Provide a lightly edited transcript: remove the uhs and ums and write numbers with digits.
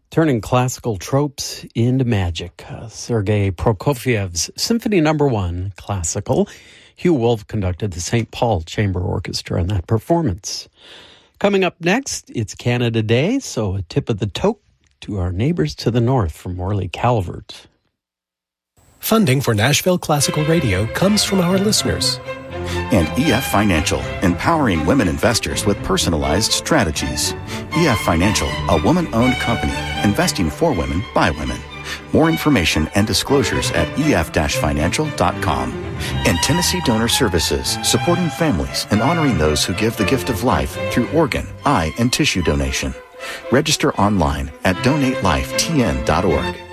Turning classical tropes into magic. Sergei Prokofiev's Symphony No. 1, Classical. Hugh Wolf conducted the St. Paul Chamber Orchestra in that performance. Coming up next, it's Canada Day, so a tip of the toque to our neighbors to the north from Morley Calvert. Funding for Nashville Classical Radio comes from our listeners. And EF Financial, empowering women investors with personalized strategies. EF Financial, a woman-owned company, investing for women by women. More information and disclosures at ef-financial.com. And Tennessee Donor Services, supporting families and honoring those who give the gift of life through organ, eye, and tissue donation. Register online at donatelifetn.org.